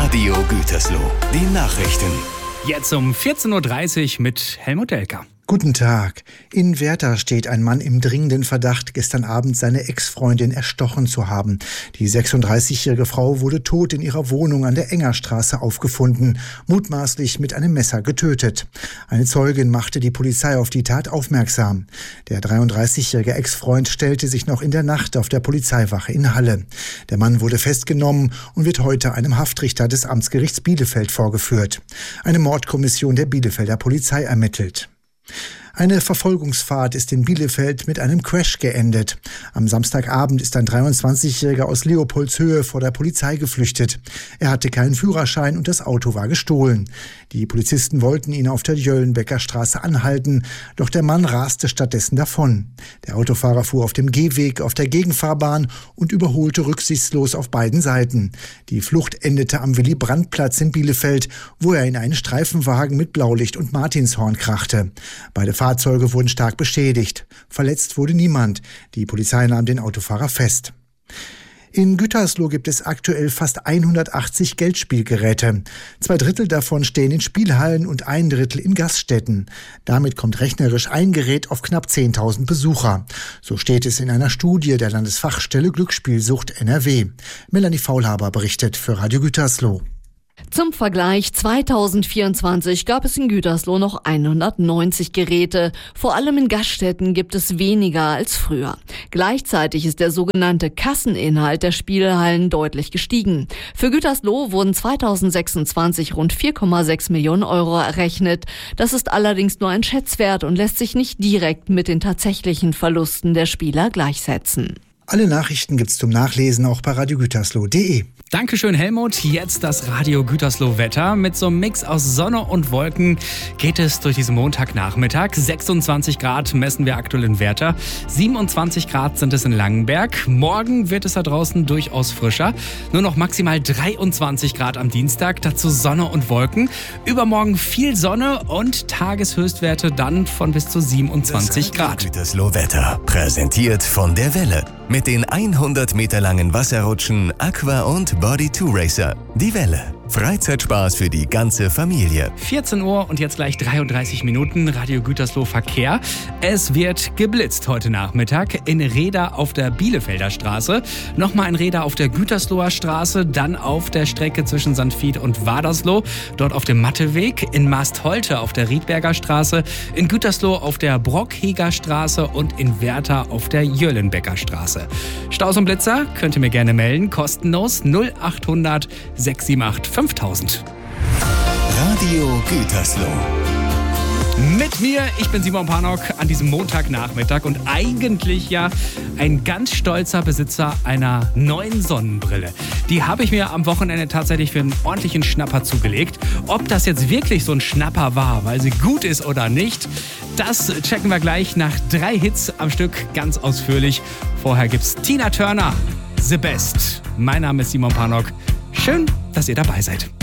Radio Gütersloh, die Nachrichten. Jetzt um 14.30 Uhr mit Helmut Delker. Guten Tag. In Werther steht ein Mann im dringenden Verdacht, gestern Abend seine Ex-Freundin erstochen zu haben. Die 36-jährige Frau wurde tot in ihrer Wohnung an der Engerstraße aufgefunden, mutmaßlich mit einem Messer getötet. Eine Zeugin machte die Polizei auf die Tat aufmerksam. Der 33-jährige Ex-Freund stellte sich noch in der Nacht auf der Polizeiwache in Halle. Der Mann wurde festgenommen und wird heute einem Haftrichter des Amtsgerichts Bielefeld vorgeführt. Eine Mordkommission der Bielefelder Polizei ermittelt. Eine Verfolgungsfahrt ist in Bielefeld mit einem Crash geendet. Am Samstagabend ist ein 23-Jähriger aus Leopoldshöhe vor der Polizei geflüchtet. Er hatte keinen Führerschein und das Auto war gestohlen. Die Polizisten wollten ihn auf der Jöllenbecker Straße anhalten, doch der Mann raste stattdessen davon. Der Autofahrer fuhr auf dem Gehweg auf der Gegenfahrbahn und überholte rücksichtslos auf beiden Seiten. Die Flucht endete am Willy-Brandt-Platz in Bielefeld, wo er in einen Streifenwagen mit Blaulicht und Martinshorn krachte. Beide Fahrzeuge wurden stark beschädigt. Verletzt wurde niemand. Die Polizei nahm den Autofahrer fest. In Gütersloh gibt es aktuell fast 180 Geldspielgeräte. 2/3 davon stehen in Spielhallen und 1/3 in Gaststätten. Damit kommt rechnerisch ein Gerät auf knapp 10.000 Besucher. So steht es in einer Studie der Landesfachstelle Glücksspielsucht NRW. Melanie Faulhaber berichtet für Radio Gütersloh. Zum Vergleich, 2024 gab es in Gütersloh noch 190 Geräte. Vor allem in Gaststätten gibt es weniger als früher. Gleichzeitig ist der sogenannte Kasseninhalt der Spielhallen deutlich gestiegen. Für Gütersloh wurden 2026 rund 4,6 Millionen Euro errechnet. Das ist allerdings nur ein Schätzwert und lässt sich nicht direkt mit den tatsächlichen Verlusten der Spieler gleichsetzen. Alle Nachrichten gibt's zum Nachlesen auch bei radiogütersloh.de. Dankeschön, Helmut. Jetzt das Radio Gütersloh Wetter. Mit so einem Mix aus Sonne und Wolken geht es durch diesen Montagnachmittag. 26 Grad messen wir aktuell in Werther. 27 Grad sind es in Langenberg. Morgen wird es da draußen durchaus frischer. Nur noch maximal 23 Grad am Dienstag. Dazu Sonne und Wolken. Übermorgen viel Sonne und Tageshöchstwerte dann von bis zu 27 Grad. Gütersloh Wetter. Präsentiert von der Welle. Mit den 100 Meter langen Wasserrutschen Aqua und Body 2 Racer. Die Welle. Freizeitspaß für die ganze Familie. 14 Uhr und jetzt gleich 33 Minuten Radio Gütersloh Verkehr. Es wird geblitzt heute Nachmittag in Reda auf der Bielefelder Straße, nochmal in Reda auf der Gütersloher Straße, dann auf der Strecke zwischen St. Vith und Wadersloh, dort auf dem Matteweg, in Marstholte auf der Riedberger Straße, in Gütersloh auf der Brockheger Straße und in Werther auf der Jöllenbecker Straße. Staus und Blitzer könnt ihr mir gerne melden, kostenlos 0800 678 5000. Radio Gütersloh. Mit mir, ich bin Simon Panok, an diesem Montagnachmittag und eigentlich ja ein ganz stolzer Besitzer einer neuen Sonnenbrille. Die habe ich mir am Wochenende tatsächlich für einen ordentlichen Schnapper zugelegt. Ob das jetzt wirklich so ein Schnapper war, weil sie gut ist oder nicht, das checken wir gleich nach 3 Hits am Stück ganz ausführlich. Vorher gibt's Tina Turner, The Best. Mein Name ist Simon Panok. Schön, dass ihr dabei seid.